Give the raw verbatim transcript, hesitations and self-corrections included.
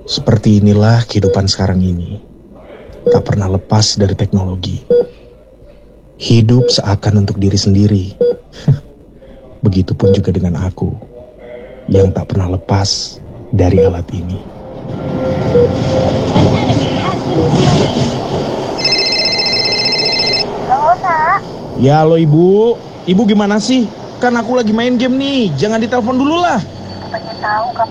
Seperti inilah kehidupan sekarang ini. Tak pernah lepas dari teknologi. Hidup seakan untuk diri sendiri. Begitupun juga dengan aku, yang tak pernah lepas dari alat ini. Halo, Nak. Ya halo ibu, ibu gimana sih? Kan aku lagi main game nih, jangan ditelepon dulu lah. Pengen tahu kapan